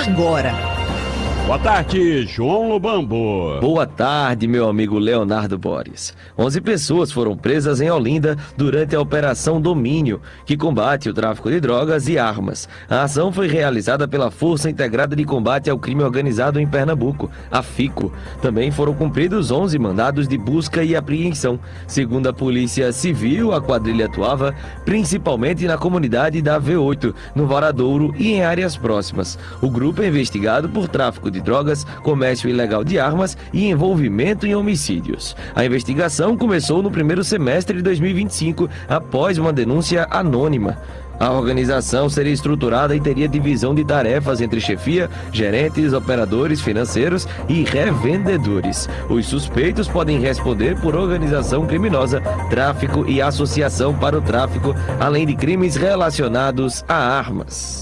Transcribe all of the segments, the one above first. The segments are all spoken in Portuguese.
agora. Boa tarde, João Lubambo. Boa tarde, meu amigo Leonardo Boris. 11 pessoas foram presas em Olinda durante a Operação Domínio, que combate o tráfico de drogas e armas. A ação foi realizada pela Força Integrada de Combate ao Crime Organizado em Pernambuco, a FICO. Também foram cumpridos 11 mandados de busca e apreensão. Segundo a Polícia Civil, a quadrilha atuava principalmente na comunidade da V8, no Varadouro e em áreas próximas. O grupo é investigado por tráfico de drogas, comércio ilegal de armas e envolvimento em homicídios. A investigação começou no primeiro semestre de 2025, após uma denúncia anônima. A organização seria estruturada e teria divisão de tarefas entre chefia, gerentes, operadores financeiros e revendedores. Os suspeitos podem responder por organização criminosa, tráfico e associação para o tráfico, além de crimes relacionados a armas.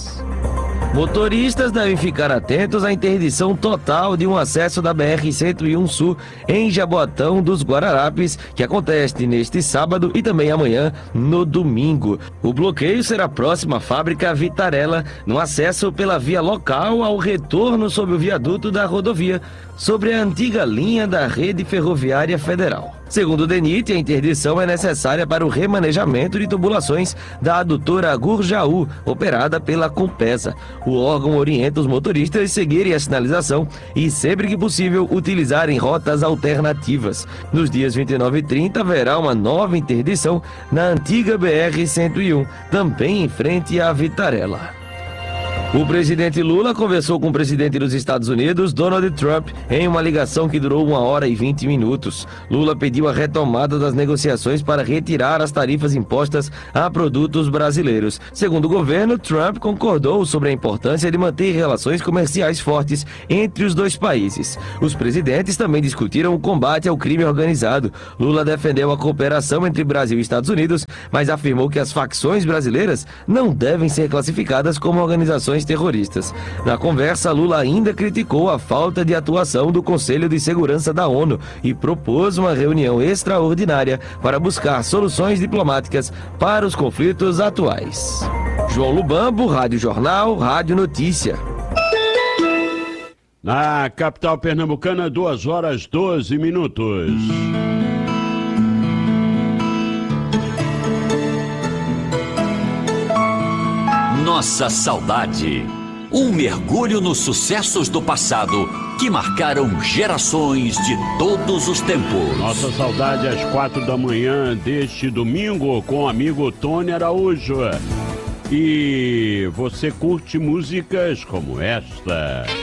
Motoristas devem ficar atentos à interdição total de um acesso da BR-101 Sul em Jaboatão dos Guararapes, que acontece neste sábado e também amanhã, no domingo. O bloqueio será próximo à fábrica Vitarella, no acesso pela via local ao retorno sob o viaduto da rodovia, sobre a antiga linha da Rede Ferroviária Federal. Segundo o DENIT, a interdição é necessária para o remanejamento de tubulações da adutora Gurjaú, operada pela Compesa. O órgão orienta os motoristas a seguirem a sinalização e, sempre que possível, utilizarem rotas alternativas. Nos dias 29 e 30 haverá uma nova interdição na antiga BR-101, também em frente à Vitarella. O presidente Lula conversou com o presidente dos Estados Unidos, Donald Trump, em uma ligação que durou 1 hora e 20 minutos. Lula pediu a retomada das negociações para retirar as tarifas impostas a produtos brasileiros. Segundo o governo, Trump concordou sobre a importância de manter relações comerciais fortes entre os dois países. Os presidentes também discutiram o combate ao crime organizado. Lula defendeu a cooperação entre Brasil e Estados Unidos, mas afirmou que as facções brasileiras não devem ser classificadas como organizações terroristas. Na conversa, Lula ainda criticou a falta de atuação do Conselho de Segurança da ONU e propôs uma reunião extraordinária para buscar soluções diplomáticas para os conflitos atuais. João Lubambo, Rádio Jornal, Rádio Notícia. Na capital pernambucana, 2 horas 12 minutos. Nossa saudade. Um mergulho nos sucessos do passado que marcaram gerações de todos os tempos. Nossa saudade às 4 da manhã deste domingo com o amigo Tony Araújo. E você curte músicas como esta.